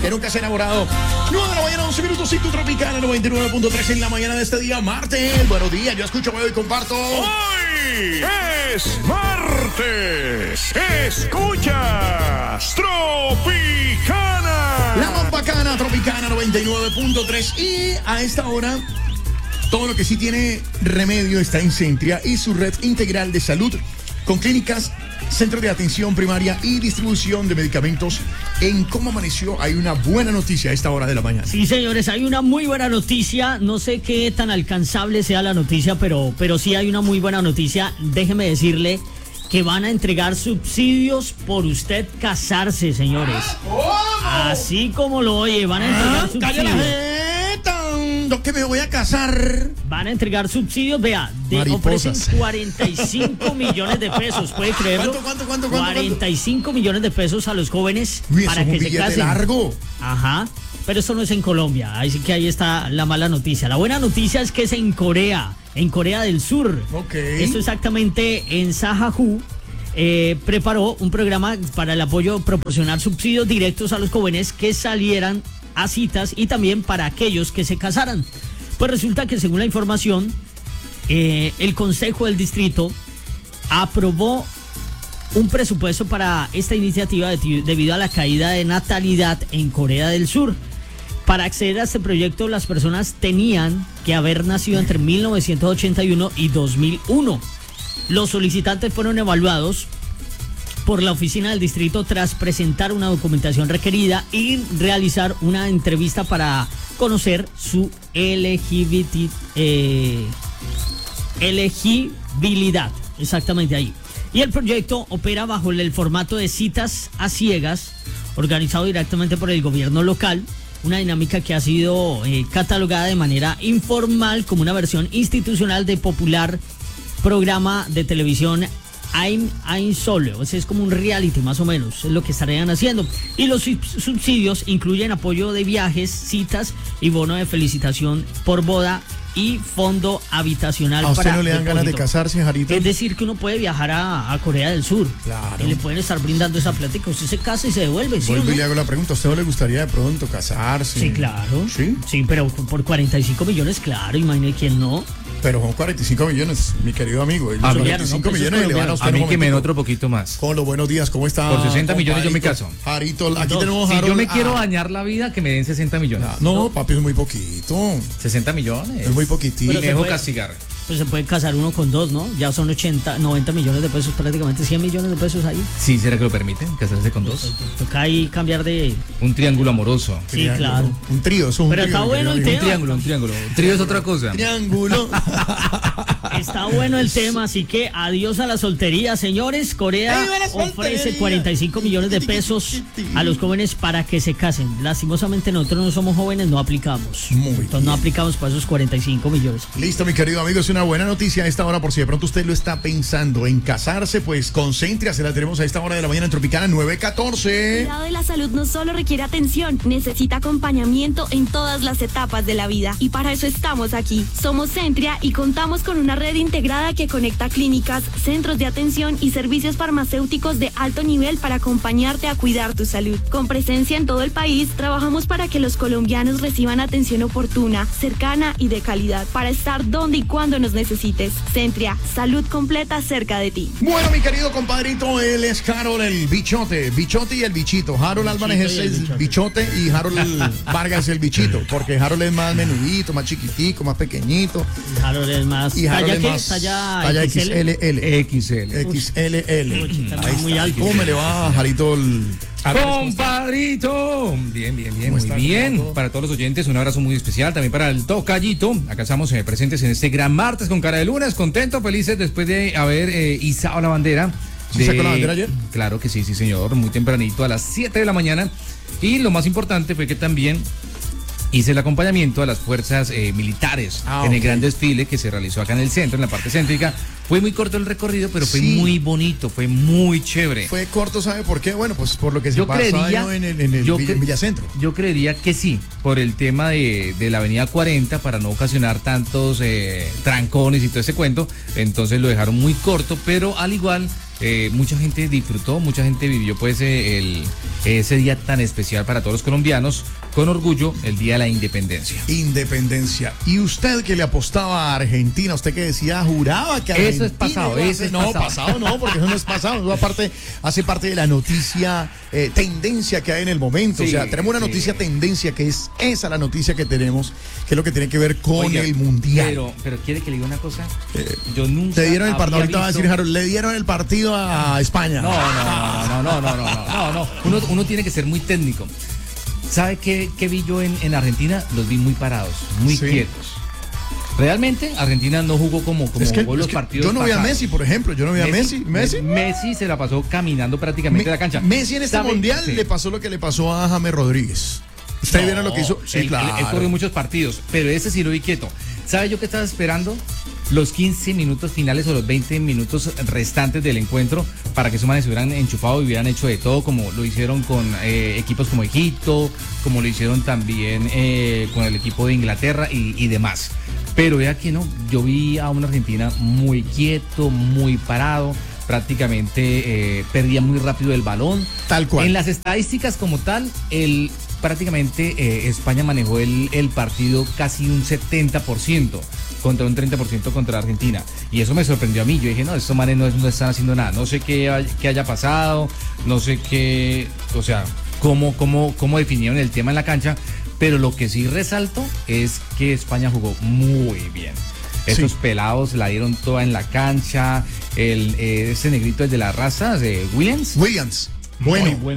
que nunca se ha enamorado. 9 de la mañana, 11 minutos, y tu Tropicana 99.3 en la mañana de este día, martes. Buenos días, yo escucho, veo y comparto. Hoy es martes. Escuchas Tropicana. La más bacana, Tropicana 99.3. Y a esta hora, todo lo que sí tiene remedio está en Centria y su red integral de salud, con clínicas, centros de atención primaria y distribución de medicamentos. En Cómo Amaneció hay una buena noticia a esta hora de la mañana. Sí, señores, hay una muy buena noticia. No sé qué tan alcanzable sea la noticia, pero sí hay una muy buena noticia. Déjeme decirle que van a entregar subsidios por usted casarse, señores. Así como lo oye, van a entregar subsidios. Que me voy a casar. Van a entregar subsidios, vea, ofrecen 45 millones de pesos, ¿puede creerlo? ¿Cuánto? 45 millones de pesos a los jóvenes para que se casen. Largo. Ajá, pero eso no es en Colombia, así que ahí está la mala noticia. La buena noticia es que es en Corea del Sur. Ok. Esto exactamente en Sahaju. Preparó un programa para el apoyo, proporcionar subsidios directos a los jóvenes que salieran a citas y también para aquellos que se casaran. Pues resulta que, según la información, el Consejo del Distrito aprobó un presupuesto para esta iniciativa debido a la caída de natalidad en Corea del Sur. Para acceder a este proyecto, las personas tenían que haber nacido entre 1981 y 2001. Los solicitantes fueron evaluados por la oficina del distrito tras presentar una documentación requerida y realizar una entrevista para conocer su elegibilidad. Exactamente ahí. Y el proyecto opera bajo el formato de citas a ciegas, organizado directamente por el gobierno local, una dinámica que ha sido catalogada de manera informal como una versión institucional de popular programa de televisión Ein Solo. Ese es como un reality más o menos, es lo que estarían haciendo. Y los subsidios incluyen apoyo de viajes, citas y bono de felicitación por boda y fondo habitacional. ¿A usted no le dan ganas de casarse, Jarito? Es decir, que uno puede viajar a Corea del Sur. Claro. Y le pueden estar brindando esa plática. Usted se casa y se devuelve, ¿sí? Vuelvo y le hago la pregunta, ¿a usted no le gustaría de pronto casarse? Sí, claro. ¿Sí? Sí, pero por 45 millones, claro, imagínate quién no. Pero son 45 millones, mi querido amigo. A mí, 45 millones y le van a usted. A mí que me den otro poquito más. Con los buenos días, ¿cómo está? Por 60 millones yo me caso. Jarito, aquí tenemos Si Harold. yo me quiero dañar la vida, que me den 60 millones. No, papi, es muy poquito. 60 millones. Es muy poquitito. Me dejo castigar. Pues se puede casar uno con dos, ¿no? Ya son 90 millones de pesos, prácticamente 100 millones de pesos ahí. Sí, ¿será que lo permiten? ¿Casarse con dos? Toca ahí cambiar de... Un triángulo amoroso. Sí, claro. Un trío, eso es un Pero trío. está bueno el tema. Un triángulo. Trío es otra cosa. Triángulo. Está bueno el tema, así que adiós a la soltería, señores. Corea ofrece 45 millones de pesos a los jóvenes para que se casen. Lastimosamente nosotros no somos jóvenes, no aplicamos. Entonces no aplicamos para esos 45 millones. Listo, mi querido amigo, es una buena noticia a esta hora, por si de pronto usted lo está pensando en casarse, pues concéntrese, se la tenemos a esta hora de la mañana en Tropicana 914. El cuidado de la salud no solo requiere atención, necesita acompañamiento en todas las etapas de la vida. Y para eso estamos aquí. Somos Centria y contamos con una red integrada que conecta clínicas, centros de atención y servicios farmacéuticos de alto nivel para acompañarte a cuidar tu salud. Con presencia en todo el país, trabajamos para que los colombianos reciban atención oportuna, cercana y de calidad, para estar donde y cuando nos necesites. Centria, salud completa cerca de ti. Bueno, mi querido compadrito, él es Harold el Bichote y el Bichito. Harold Álvarez es el bichote y Harold Vargas es el bichito, porque Harold es más menudito, más chiquitico, más pequeñito. Harold es más... Y Harold es más... Talla XLL. Muy alto. ¿Cómo me le va, Jarito? Compadrito, bien, muy bien. Para todos los oyentes, un abrazo muy especial. También para el tocallito. Acá estamos presentes en este gran martes con cara de lunes, contentos, felices después de haber izado la bandera. ¿Sí sacó la bandera ayer? Claro que sí, señor. Muy tempranito, a las 7 de la mañana. Y lo más importante fue que también hice el acompañamiento a las fuerzas militares en el gran desfile que se realizó acá en el centro, en la parte céntrica. Fue muy corto el recorrido, pero fue muy bonito, fue muy chévere. Fue corto, ¿sabe por qué? Bueno, pues por lo que se pasó en el Villacentro. Yo creería que sí, por el tema de la avenida 40, para no ocasionar tantos trancones y todo ese cuento. Entonces lo dejaron muy corto, pero al igual mucha gente disfrutó, mucha gente vivió pues ese día tan especial para todos los colombianos, con orgullo, el Día de la Independencia. Independencia. Y usted que le apostaba a Argentina, usted que decía, juraba que Argentina... Eso es pasado, eso es no, pasado. no, porque eso no es pasado. Eso aparte, hace parte de la noticia, tendencia que hay en el momento. Sí, o sea, tenemos una noticia tendencia que es esa la noticia que tenemos, que es lo que tiene que ver con el Mundial. Pero quiere que le diga una cosa. Yo nunca Te dieron el partido, ahorita va a decir visto... Harold, le dieron el partido a España. No. Uno tiene que ser muy técnico. ¿Sabe qué vi yo en Argentina? Los vi muy parados, muy quietos. Realmente Argentina no jugó como jugó los partidos yo no vi a pasados. Messi, por ejemplo, yo no vi a Messi. Messi se la pasó caminando prácticamente la cancha. Messi en este mundial le pasó lo que le pasó a James Rodríguez. ¿Ustedes vieron lo que hizo? Sí, claro. Él corrió muchos partidos, pero ese sí lo vi quieto. ¿Sabe yo qué estaba esperando? Los 15 minutos finales o los 20 minutos restantes del encuentro para que esos manes se hubieran enchufado y hubieran hecho de todo, como lo hicieron con equipos como Egipto, como lo hicieron también con el equipo de Inglaterra y demás. Pero vea que no, yo vi a una Argentina muy quieto, muy parado, prácticamente perdía muy rápido el balón. Tal cual. En las estadísticas como tal, prácticamente España manejó el partido casi un 70%. Contra un 30% contra Argentina. Y eso me sorprendió a mí. Yo dije, no, estos manes no están haciendo nada. No sé qué haya pasado, no sé qué, o sea, cómo definieron el tema en la cancha. Pero lo que sí resalto es que España jugó muy bien. Esos pelados la dieron toda en la cancha. Ese negrito, el de la raza, de Williams. Bueno.